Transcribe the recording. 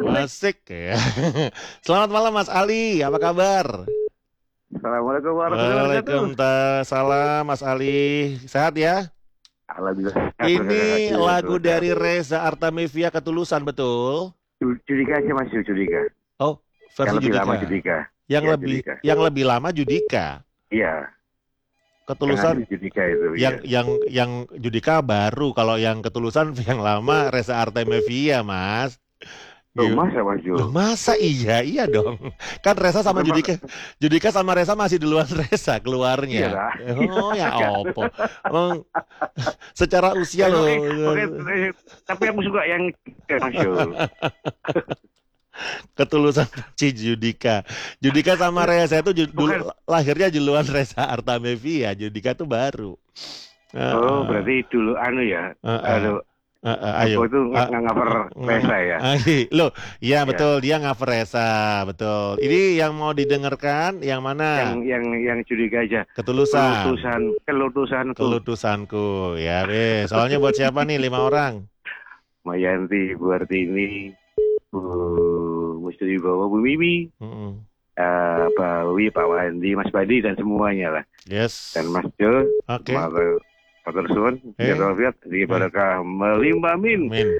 Asik ya. Selamat malam Mas Ali, apa kabar? Assalamualaikum warahmatullahi wabarakatuh. Waalaikumsalam Mas Ali. Sehat ya? Alhamdulillah. Ini lagu dari Reza Artamevia Ketulusan, betul? Judika aja Mas, Judika. Oh, Yang versi lebih lama Judika. Judika. Yang Ya, lebih Judika. yang lebih lama Judika. Iya, yang Ketulusan asli Judika itu. yang Iya. yang Judika baru, kalau yang Ketulusan yang lama Reza Artamevia, Mas. Oh, Gim- masa Mas Loh, Jo? masa iya? Iya dong. Kan Reza sama Bukan Mas. Judika sama Reza masih duluan Reza Iya keluarnya. lah. Oh ya opo. Emang secara usia Eh, loh. oke, oke. Tapi aku suka yang Mas Jo. Ketulusan si Judika. Judika sama Reza itu Bukan. lahirnya duluan Reza Artamevia. Judika tuh baru. Oh, Heeh. berarti dulu anu ya. Heeh. Aduh, Ayo. aku itu nggak Reza ya. Loh, iya Ya. betul, dia cover Reza, betul. Ini yang mau didengarkan yang mana? Yang Judika aja. Ketulusan. Kelutusanku. Kelutusanku, ya weh. Soalnya buat siapa nih 5 orang? Mayanti, Bu Artini, Bu Mustri Bawa, Bu Mimi. Mm-mm. Pak Wi, Pak Wandi, Mas Badi dan semuanya lah. Yes. Dan Mas Jo, Oke. Matur Suwun, Eh. biar walafiat, di barakah melimpah min. Amin.